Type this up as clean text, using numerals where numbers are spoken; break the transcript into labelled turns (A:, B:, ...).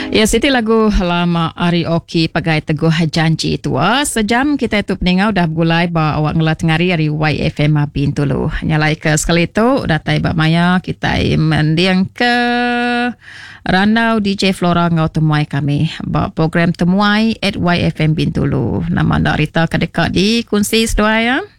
A: Ya, siti lagu lama Arioki pagai teguh janji tua. Sejam kita itu peningau dah bergulai ba awak ngelat ngari dari YFM Bintulu. Nyalai ke sekali itu datai ba maya kita mendiang ke Ranau DJ Flora ngau temuai kami ba program temuai at YFM Bintulu. Nama anda Rita kedekat di kunci sedua ya.